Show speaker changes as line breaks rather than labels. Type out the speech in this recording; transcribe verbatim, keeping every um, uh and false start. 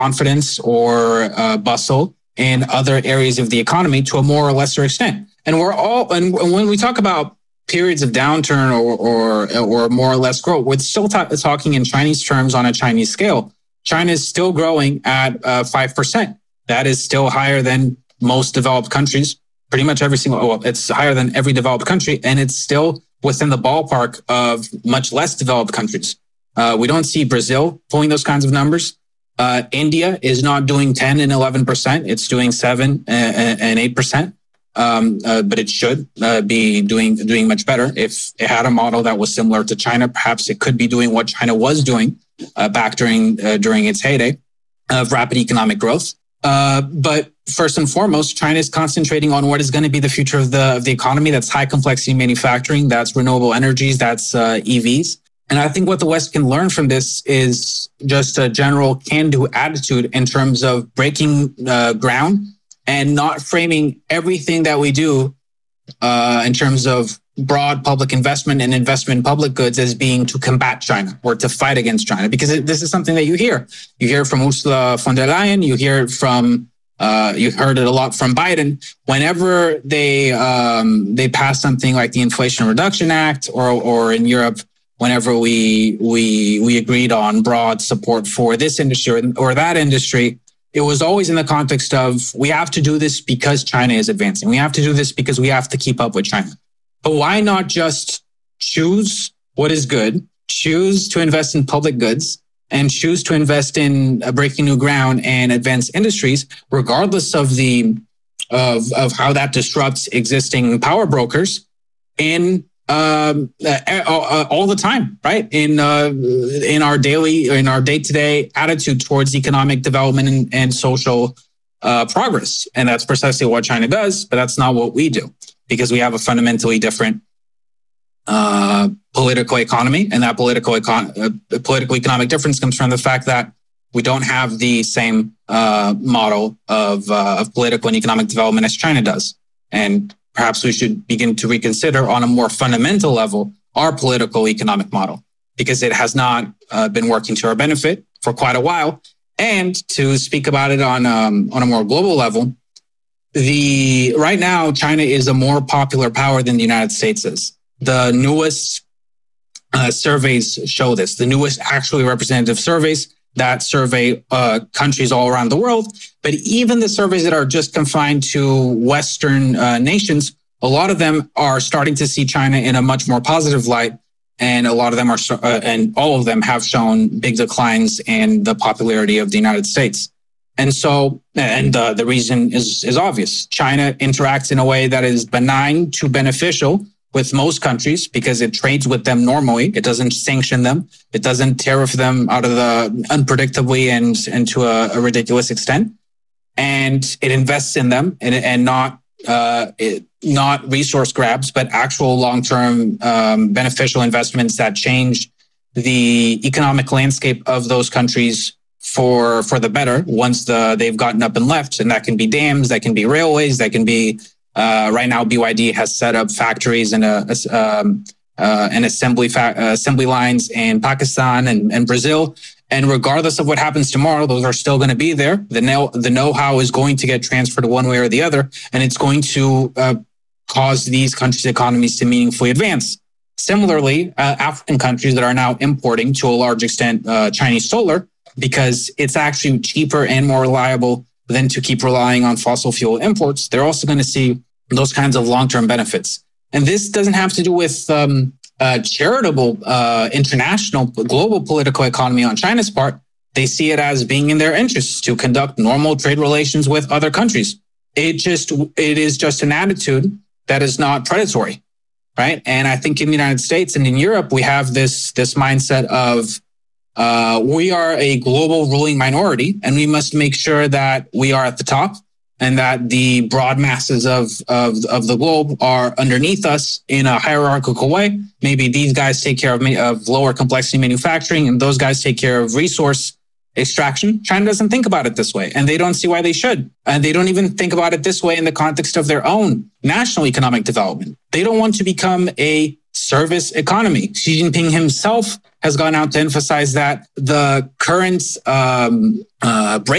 confidence or uh, bustle in other areas of the economy to a more or lesser extent. And we're all, and when we talk about periods of downturn or or, or more or less growth, we're still ta- talking in Chinese terms on a Chinese scale. China is still growing at uh, five percent. That is still higher than most developed countries. Pretty much every single, well, it's higher than every developed country, and it's still within the ballpark of much less developed countries. Uh, we don't see Brazil pulling those kinds of numbers. Uh, India is not doing ten and eleven percent. It's doing seven and eight percent. Um, uh, but it should uh, be doing doing much better. If it had a model that was similar to China, perhaps it could be doing what China was doing uh, back during uh, during its heyday of rapid economic growth. Uh, but first and foremost, China is concentrating on what is going to be the future of the of the economy. That's high complexity manufacturing. That's renewable energies. That's uh, E Vs. And I think what the West can learn from this is just a general can-do attitude in terms of breaking uh, ground and not framing everything that we do uh, in terms of broad public investment and investment in public goods as being to combat China or to fight against China, because it, this is something that you hear. You hear it from Ursula von der Leyen. You hear it from, uh, you heard it a lot from Biden. Whenever they um, they pass something like the Inflation Reduction Act, or or in Europe, whenever we we we agreed on broad support for this industry or, or that industry, it was always in the context of we have to do this because China is advancing. We have to do this because we have to keep up with China. But why not just choose what is good, choose to invest in public goods, and choose to invest in uh, breaking new ground and advanced industries, regardless of the of of how that disrupts existing power brokers in um, uh, uh, all the time, right? In uh, in our daily, in our day-to-day attitude towards economic development and, and social uh, progress, and that's precisely what China does. But that's not what we do, because we have a fundamentally different uh, political economy, and that political econ- uh, political economic difference comes from the fact that we don't have the same uh, model of uh, of political and economic development as China does, and perhaps we should begin to reconsider on a more fundamental level our political economic model, because it has not uh, been working to our benefit for quite a while. And to speak about it on um, on a more global level, the right now China is a more popular power than the United States is. The newest uh, surveys show this. The newest actually representative surveys that survey uh, countries all around the world. But even the surveys that are just confined to Western uh, nations, a lot of them are starting to see China in a much more positive light. And a lot of them are, uh, and all of them have shown big declines in the popularity of the United States. And so, and uh, the reason is, is obvious. China interacts in a way that is benign to beneficial with most countries because it trades with them normally. It doesn't sanction them. It doesn't tariff them out of the unpredictably and, and to a, a ridiculous extent. And it invests in them and, and not uh, it, not resource grabs, but actual long-term um, beneficial investments that change the economic landscape of those countries for for the better once the they've gotten up and left. And that can be dams, that can be railways, that can be uh, right now B Y D has set up factories and a, a um, uh, and assembly fa- uh, assembly lines in Pakistan and, and Brazil. And regardless of what happens tomorrow, those are still going to be there. The know the know-how is going to get transferred one way or the other, and it's going to uh, cause these countries' economies to meaningfully advance. Similarly, uh, African countries that are now importing to a large extent uh, Chinese solar, because it's actually cheaper and more reliable than to keep relying on fossil fuel imports, they're also going to see those kinds of long-term benefits. And this doesn't have to do with um, uh, charitable uh, international global political economy on China's part. They see it as being in their interests to conduct normal trade relations with other countries. It just it is just an attitude that is not predatory, right? And I think in the United States and in Europe, we have this this mindset of uh, we are a global ruling minority, and we must make sure that we are at the top and that the broad masses of, of, of the globe are underneath us in a hierarchical way. Maybe these guys take care of, of lower complexity manufacturing, and those guys take care of resource extraction. China doesn't think about it this way, and they don't see why they should. And they don't even think about it this way in the context of their own national economic development. They don't want to become a service economy. Xi Jinping himself has gone out to emphasize that the current um, uh, break